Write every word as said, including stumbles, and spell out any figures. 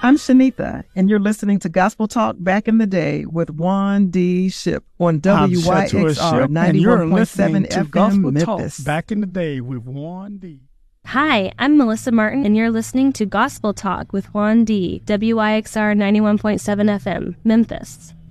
I'm Shanitha, and you're listening to Gospel Talk Back in the Day with Juan D. Ship on W Y X R ninety-one point seven F M Gospel Memphis. Talk Back in the Day with Juan D. Hi, I'm Melissa Martin, and you're listening to Gospel Talk with Juan D. W Y X R ninety-one point seven F M, Memphis.